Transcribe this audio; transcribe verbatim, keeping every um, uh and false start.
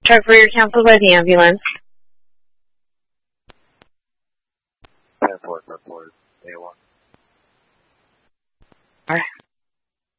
Truck for your canceled by the ambulance. ten four, report, A one.